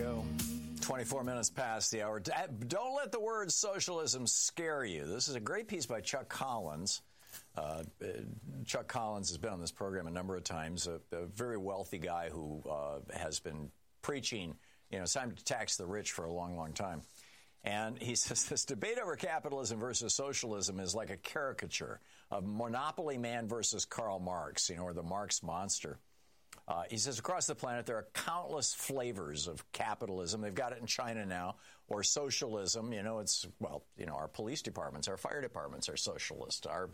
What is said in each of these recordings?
go. 24 minutes past the hour. Don't let the word socialism scare you. This is a great piece by Chuck Collins. Chuck Collins has been on this program a number of times, a very wealthy guy who has been preaching, it's time to tax the rich for a long, long time. And he says this debate over capitalism versus socialism is like a caricature of Monopoly Man versus Karl Marx, or the Marx monster. He says across the planet there are countless flavors of capitalism. They've got it in China now, or socialism. Our police departments, our fire departments are socialist. Our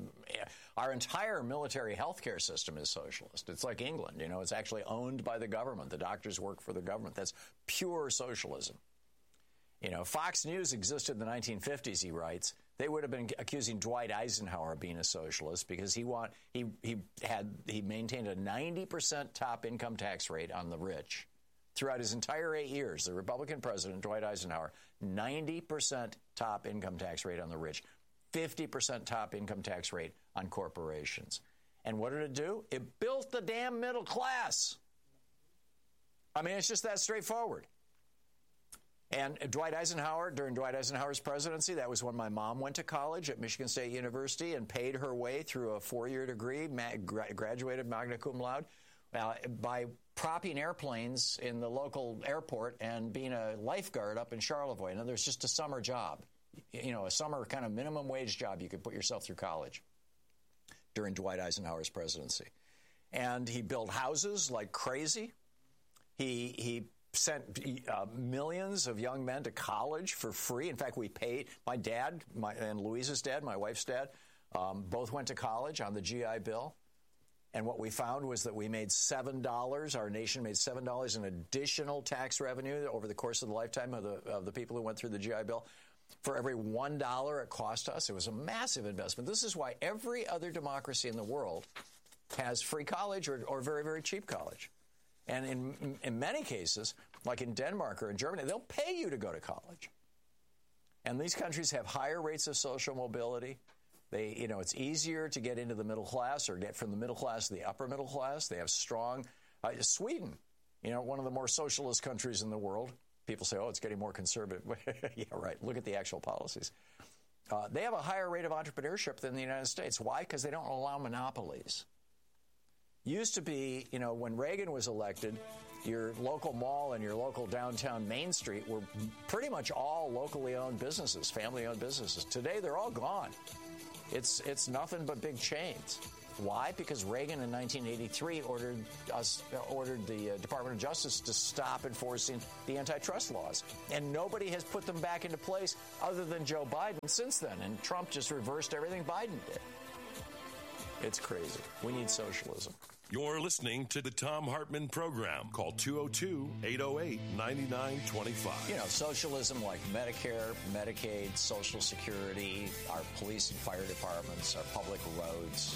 entire military healthcare system is socialist. It's like England. It's actually owned by the government. The doctors work for the government. That's pure socialism. Fox News existed in the 1950s, he writes. They would have been accusing Dwight Eisenhower of being a socialist because he maintained a 90% top income tax rate on the rich throughout his entire 8 years. The Republican president, Dwight Eisenhower, 90% top income tax rate on the rich, 50% top income tax rate on corporations. And what did it do? It built the damn middle class. It's just that straightforward. And during Dwight Eisenhower's presidency, that was when my mom went to college at Michigan State University and paid her way through a 4-year degree, graduated magna cum laude, by propping airplanes in the local airport and being a lifeguard up in Charlevoix. And there's just a summer job, a summer kind of minimum wage job you could put yourself through college during Dwight Eisenhower's presidency. And he built houses like crazy. He sent millions of young men to college for free. In fact, we paid my dad and Louise's dad, my wife's dad, both went to college on the GI Bill. And what we found was that we made $7. Our nation made $7 in additional tax revenue over the course of the lifetime of the people who went through the GI Bill. For every $1 it cost us, it was a massive investment. This is why every other democracy in the world has free college or very, very cheap college. And in many cases, like in Denmark or in Germany, they'll pay you to go to college. And these countries have higher rates of social mobility. It's easier to get into the middle class or get from the middle class to the upper middle class. They have strong Sweden, one of the more socialist countries in the world. People say, it's getting more conservative. Yeah, right. Look at the actual policies. They have a higher rate of entrepreneurship than the United States. Why? Because they don't allow monopolies. Used to be, when Reagan was elected, your local mall and your local downtown Main Street were pretty much all locally owned businesses, family-owned businesses. Today, they're all gone. It's nothing but big chains. Why? Because Reagan in 1983 ordered the Department of Justice to stop enforcing the antitrust laws. And nobody has put them back into place other than Joe Biden since then. And Trump just reversed everything Biden did. It's crazy. We need socialism. You're listening to the Thom Hartmann Program. Call 202-808-9925. Socialism like Medicare, Medicaid, Social Security, our police and fire departments, our public roads.